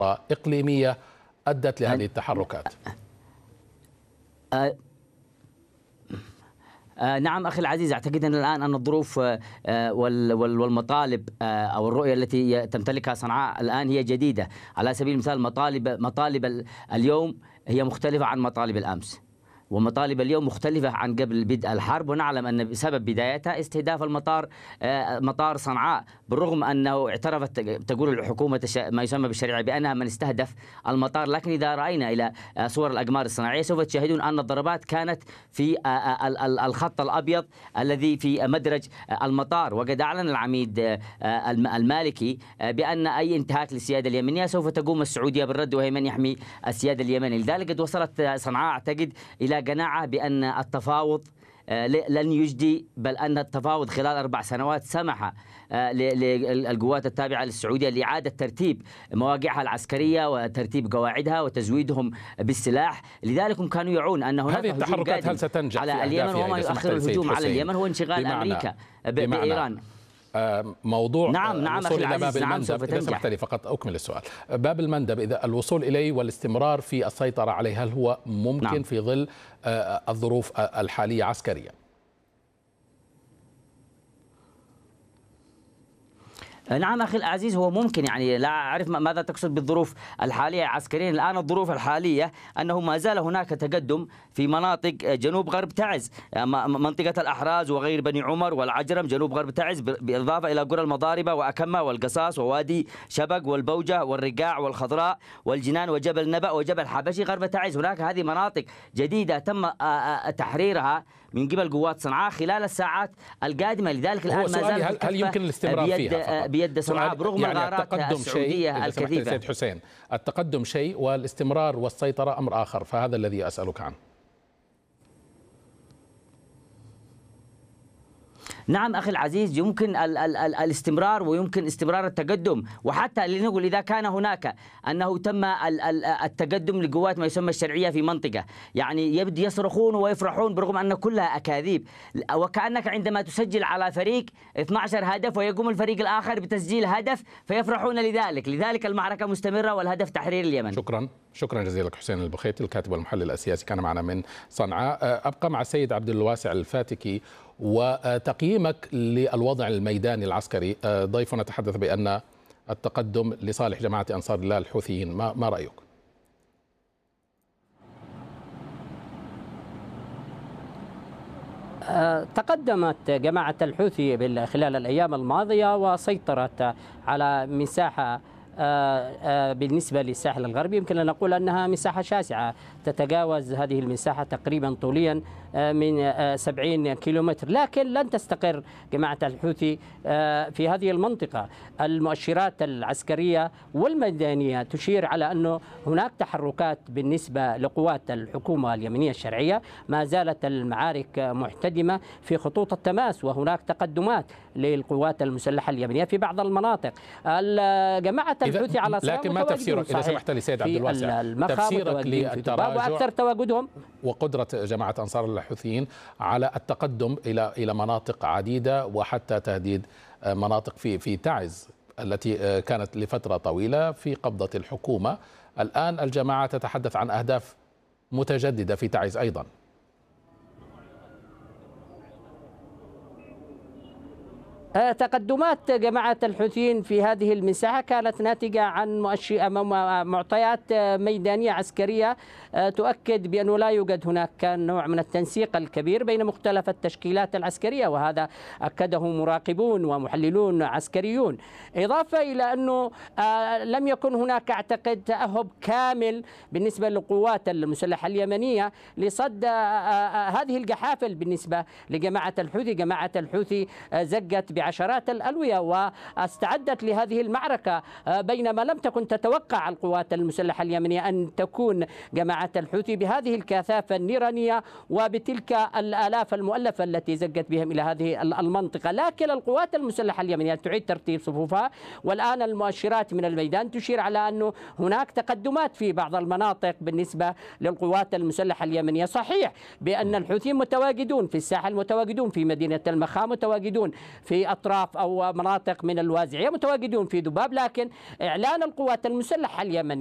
إقليمية أدت لهذه التحركات. نعم أخي العزيز، أعتقد أن الآن أن الظروف والمطالب أو الرؤية التي تمتلكها صنعاء الآن هي جديدة. على سبيل المثال مطالب اليوم هي مختلفة عن مطالب الأمس، ومطالب اليوم مختلفة عن قبل بدء الحرب، ونعلم أن بسبب بدايتها استهداف مطار صنعاء، بالرغم أنه اعترفت تقول الحكومة ما يسمى بالشريعة بأنها من استهدف المطار، لكن إذا رأينا إلى صور الأقمار الصناعية سوف تشاهدون أن الضربات كانت في الخط الأبيض الذي في مدرج المطار. وقد أعلن العميد المالكي بأن أي انتهاك للسيادة اليمنية سوف تقوم السعودية بالرد، وهي من يحمي السيادة اليمنية. لذلك قد وصلت صنعاء أعتقد إلى قناعة بأن التفاوض لن يجدي، بل أن التفاوض خلال 4 سنوات سمح للقوات التابعة للسعودية لإعادة ترتيب مواقعها العسكرية وترتيب قواعدها وتزويدهم بالسلاح. لذلك هم كانوا يعون أن هناك هذه التحركات هل ستنجح على اليمن، وما يؤخر الهجوم على اليمن هو انشغال أمريكا بإيران. موضوع نعم الوصول إلى باب نعم المندب، إذا سمحت لي فقط أكمل السؤال. باب المندب، إذا الوصول إليه والاستمرار في السيطرة عليه، هل هو ممكن في ظل الظروف الحالية عسكريا؟ نعم أخي العزيز، هو ممكن، يعني لا أعرف ماذا تقصد بالظروف الحالية عسكريا. الآن الظروف الحالية أنه ما زال هناك تقدم في مناطق جنوب غرب تعز، منطقة الأحراز وغير بني عمر والعجرم جنوب غرب تعز، بالإضافة إلى قرى المضاربة وأكمة والقصاص ووادي شبق والبوجة والرقاع والخضراء والجنان وجبل نبأ وجبل حبشي غرب تعز. هناك هذه مناطق جديدة تم تحريرها من قبل قوات صنعاء خلال الساعات القادمة. لذلك الآن ما زال هل يمكن الاستمرار فيها بيد صنعاء برغم يعني الغارات السعودية الكثيفة؟ سيد حسين، التقدم شيء والاستمرار والسيطرة أمر آخر، فهذا الذي أسألك عنه. نعم أخي العزيز، يمكن الاستمرار ويمكن استمرار التقدم، وحتى لنقول إذا كان هناك أنه تم التقدم لقوات ما يسمى الشرعية في منطقة، يعني يبدو يصرخون ويفرحون برغم أن كلها أكاذيب، وكأنك عندما تسجل على فريق 12 هدف ويقوم الفريق الآخر بتسجيل هدف فيفرحون لذلك المعركة مستمرة والهدف تحرير اليمن. شكرا جزيلا لك حسين البخيتي، الكاتب والمحلل السياسي، كان معنا من صنعاء. أبقى مع السيد عبد الواسع الفاتكي وتقييمك للوضع الميداني العسكري. ضيفنا تحدث بأن التقدم لصالح جماعة أنصار الله الحوثيين، ما رأيك؟ تقدمت جماعة الحوثي خلال الأيام الماضية وسيطرت على مساحة بالنسبة للساحل الغربي يمكن أن نقول أنها مساحة شاسعة، تتجاوز هذه المساحة تقريبا طوليا من 70 كيلومتر، لكن لن تستقر جماعة الحوثي في هذه المنطقة. المؤشرات العسكرية والميدانية تشير على أنه هناك تحركات بالنسبة لقوات الحكومة اليمنية الشرعية، ما زالت المعارك محتدمة في خطوط التماس، وهناك تقدمات للقوات المسلحة اليمنية في بعض المناطق. جماعة الحوثي على صواب، لكن ما تفسيرك إذا سمحت لي سيد عبد الواسع، تفسيرك للتراجع وأكثر تواجدهم وقدرة جماعة أنصار الله الحوثيين على التقدم إلى مناطق عديدة وحتى تهديد مناطق في تعز التي كانت لفترة طويلة في قبضة الحكومة. الآن الجماعة تتحدث عن أهداف متجددة في تعز أيضا. تقدمات جماعة الحوثيين في هذه المساحة كانت ناتجة عن معطيات ميدانية عسكرية تؤكد بأنه لا يوجد هناك نوع من التنسيق الكبير بين مختلف التشكيلات العسكرية، وهذا أكده مراقبون ومحللون عسكريون، إضافة إلى أنه لم يكن هناك أعتقد تأهب كامل بالنسبة للقوات المسلحة اليمنية لصد هذه الجحافل بالنسبة لجماعة الحوثي. جماعة الحوثي زجت بعشرات الألوية واستعدت لهذه المعركة، بينما لم تكن تتوقع القوات المسلحة اليمنية أن تكون جماعة الحوثي بهذه الكثافة النيرانية وبتلك الآلاف المؤلفة التي زجت بهم إلى هذه المنطقة. لكن القوات المسلحة اليمنية تعيد ترتيب صفوفها، والآن المؤشرات من الميدان تشير على أنه هناك تقدمات في بعض المناطق بالنسبة للقوات المسلحة اليمنية. صحيح بأن الحوثيين متواجدون في الساحل، متواجدون في مدينة المخا، متواجدون في أطراف أو مناطق من الوازعية، متواجدون في ذباب، لكن إعلان القوات المسلحة اليمنية